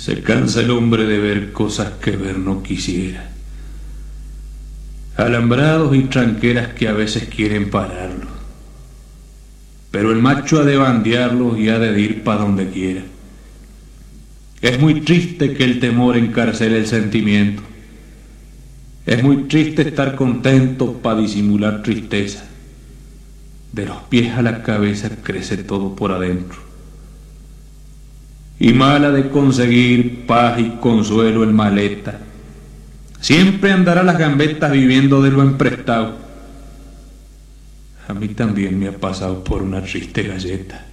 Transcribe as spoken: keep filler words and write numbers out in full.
Se cansa el hombre de ver cosas que ver no quisiera, alambrados y tranqueras que a veces quieren pararlos, pero el macho ha de bandearlos y ha de ir pa' donde quiera. Es muy triste que el temor encarcele el sentimiento. Es muy triste estar contento pa' disimular tristeza. De los pies a la cabeza crece todo por adentro. Y mala de conseguir paz y consuelo el maleta. Siempre andará las gambetas viviendo de lo emprestado. A mí también me ha pasado por una triste galleta.